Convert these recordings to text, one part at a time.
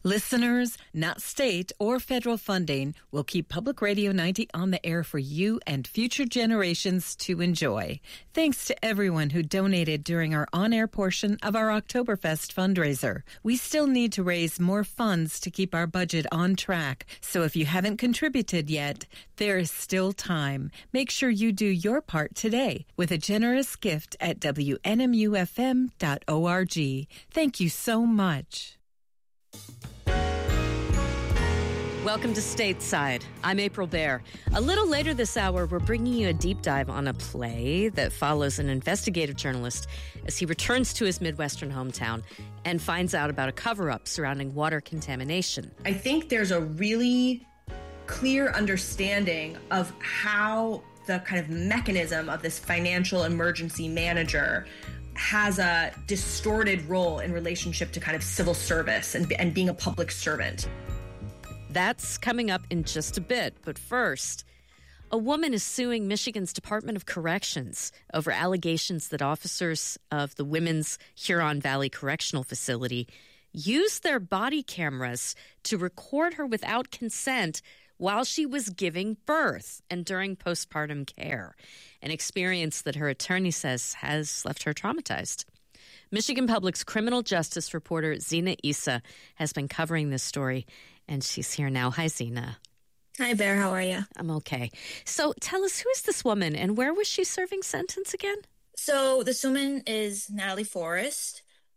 Listeners, not state or federal funding will keep Public Radio 90 on the air for you and future generations to enjoy. Thanks to everyone who donated during our on-air portion of our Oktoberfest fundraiser. We still need to raise more funds to keep our budget on track, so if you haven't contributed yet, there is still time. Make sure you do your part today with a generous gift at WNMUFM.org. Thank you so much. Welcome to Stateside. I'm April Baer. A little later this hour, we're bringing you a deep dive on a play that follows an investigative journalist as he returns to his Midwestern hometown and finds out about a cover-up surrounding water contamination. I think there's a really clear understanding of how the kind of mechanism of this financial emergency manager has a distorted role in relationship to kind of civil service and being a public servant. That's coming up in just a bit. But first, a woman is suing Michigan's Department of Corrections over allegations that officers of the Women's Huron Valley Correctional Facility used their body cameras to record her without consent while she was giving birth and during postpartum care, an experience that her attorney says has left her traumatized. Michigan Public's criminal justice reporter Zina Issa has been covering this story, and she's here now. Hi, Zina. Hi, Bear. How are you? I'm okay. So tell us, who is this woman, and where was she serving sentence again? So this woman is Natalie Forrest.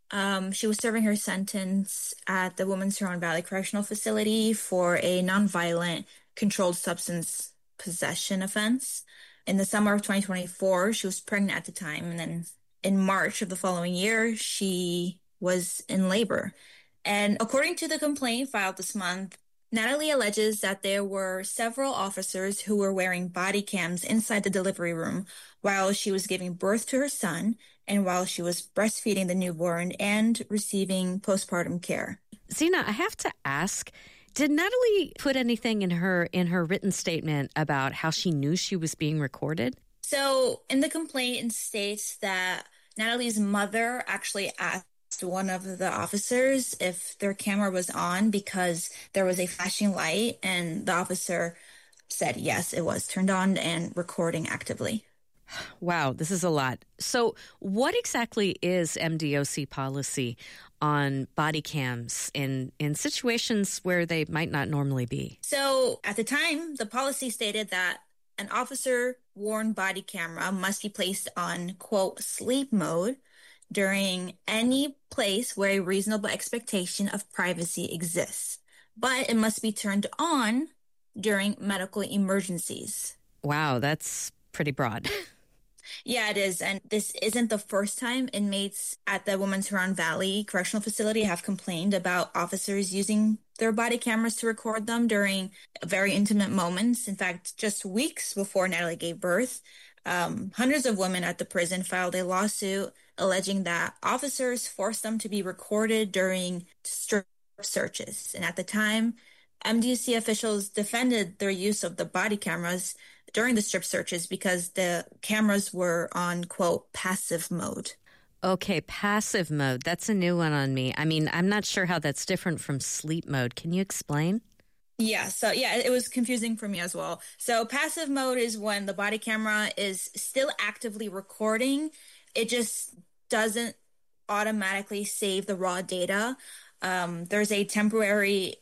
She was serving her sentence at the Women's Huron Valley Correctional Facility for a nonviolent controlled substance possession offense. In the summer of 2024, she was pregnant at the time, and then in March of the following year, she was in labor. And according to the complaint filed this month, Natalie alleges that there were several officers who were wearing body cams inside the delivery room while she was giving birth to her son and while she was breastfeeding the newborn and receiving postpartum care. Zina, I have to ask, did Natalie put anything in her written statement about how she knew she was being recorded? So in the complaint, it states that Natalie's mother actually asked one of the officers if their camera was on because there was a flashing light, and the officer said yes, it was turned on and recording actively. Wow, this is a lot. So what exactly is MDOC policy on body cams in situations where they might not normally be? So at the time, the policy stated that an officer-worn body camera must be placed on, quote, sleep mode during any place where a reasonable expectation of privacy exists. But it must be turned on during medical emergencies. Wow, that's pretty broad. Yeah, it is. And this isn't the first time inmates at the Women's Huron Valley Correctional Facility have complained about officers using their body cameras to record them during very intimate moments. In fact, just weeks before Natalie gave birth, hundreds of women at the prison filed a lawsuit alleging that officers forced them to be recorded during strip searches. And at the time, MDC officials defended their use of the body cameras during the strip searches because the cameras were on, quote, passive mode. Okay, passive mode. That's a new one on me. I mean, I'm not sure how that's different from sleep mode. Can you explain? Yeah, it was confusing for me as well. So passive mode is when the body camera is still actively recording. It just doesn't automatically save the raw data. There's a temporary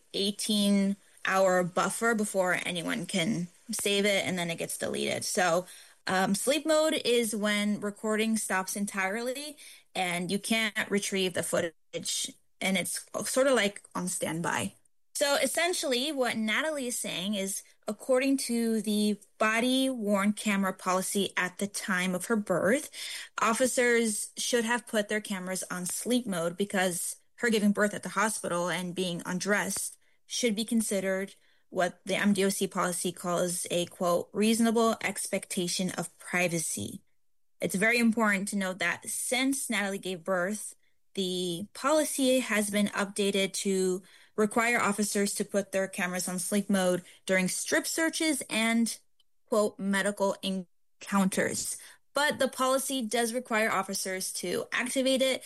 18-hour buffer before anyone can save it, and then it gets deleted. So sleep mode is when recording stops entirely and you can't retrieve the footage, and it's sort of like on standby. So essentially what Natalie is saying is, according to the body-worn camera policy at the time of her birth, officers should have put their cameras on sleep mode because her giving birth at the hospital and being undressed should be considered what the MDOC policy calls a, quote, reasonable expectation of privacy. It's very important to note that since Natalie gave birth, the policy has been updated to require officers to put their cameras on sleep mode during strip searches and, quote, medical encounters. But the policy does require officers to activate it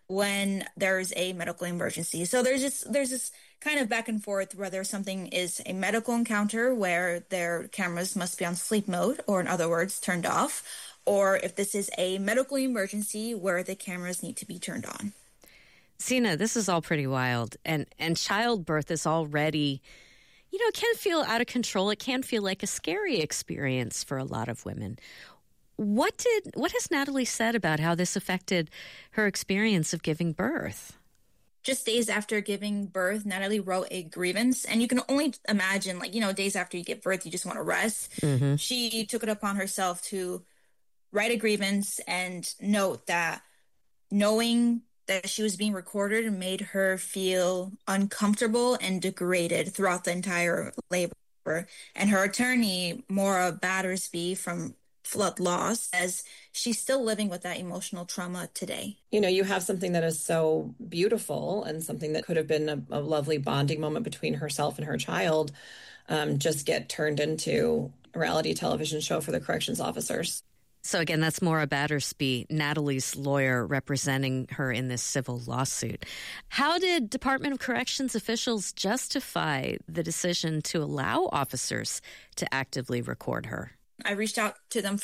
when there's a medical emergency. So there's this kind of back and forth whether something is a medical encounter where their cameras must be on sleep mode, or in other words, turned off, or if this is a medical emergency where the cameras need to be turned on. Sina, this is all pretty wild. And childbirth is already, it can feel out of control. It can feel like a scary experience for a lot of women. What has Natalie said about how this affected her experience of giving birth? Just days after giving birth, Natalie wrote a grievance. And you can only imagine, days after you give birth, you just want to rest. Mm-hmm. She took it upon herself to write a grievance and note that knowing that she was being recorded made her feel uncomfortable and degraded throughout the entire labor. And her attorney, Maura Battersby from Flood Law, says she's still living with that emotional trauma today. You have something that is so beautiful and something that could have been a lovely bonding moment between herself and her child just get turned into a reality television show for the corrections officers. So again, that's Maura Battersby, Natalie's lawyer representing her in this civil lawsuit. How did Department of Corrections officials justify the decision to allow officers to actively record her? I reached out to them